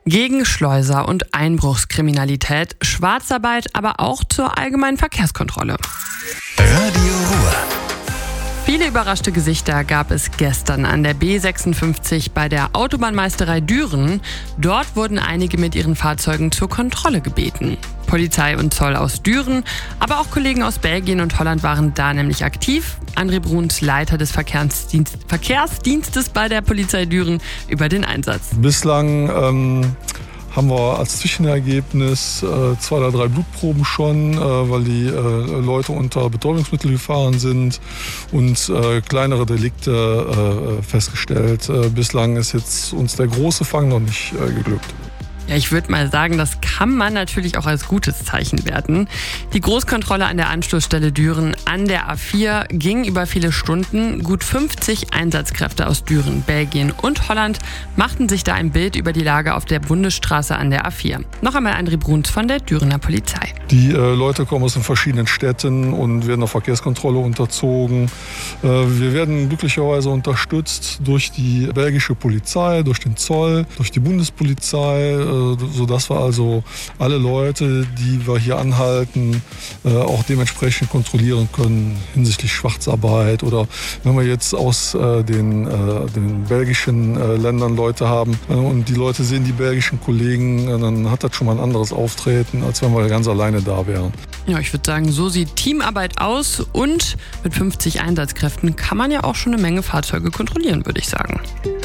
Gegen Schleuser und Einbruchskriminalität, Schwarzarbeit, aber auch zur allgemeinen Verkehrskontrolle. Radio Ruhr. Viele überraschte Gesichter gab es gestern an der B56 bei der Autobahnmeisterei Düren. Dort wurden einige mit ihren Fahrzeugen zur Kontrolle gebeten. Polizei und Zoll aus Düren, aber auch Kollegen aus Belgien und Holland waren da nämlich aktiv. André Bruns, Leiter des Verkehrsdienstes bei der Polizei Düren, über den Einsatz. Bislang haben wir als Zwischenergebnis 2 oder 3 Blutproben schon, weil die Leute unter Betäubungsmittel gefahren sind und kleinere Delikte festgestellt. Bislang ist jetzt uns der große Fang noch nicht geglückt. Ja, ich würde mal sagen, das kann man natürlich auch als gutes Zeichen werten. Die Großkontrolle an der Anschlussstelle Düren an der A4 ging über viele Stunden. Gut 50 Einsatzkräfte aus Düren, Belgien und Holland machten sich da ein Bild über die Lage auf der Bundesstraße an der A4. Noch einmal André Bruns von der Dürener Polizei. Die Leute kommen aus den verschiedenen Städten und werden der Verkehrskontrolle unterzogen. Wir werden glücklicherweise unterstützt durch die belgische Polizei, durch den Zoll, durch die Bundespolizei, sodass wir also alle Leute, die wir hier anhalten, auch dementsprechend kontrollieren können hinsichtlich Schwarzarbeit. Oder wenn wir jetzt aus den belgischen Ländern Leute haben und die Leute sehen die belgischen Kollegen, dann hat das schon mal ein anderes Auftreten, als wenn wir ganz alleine da wären. Ja, ich würde sagen, so sieht Teamarbeit aus und mit 50 Einsatzkräften kann man ja auch schon eine Menge Fahrzeuge kontrollieren, würde ich sagen.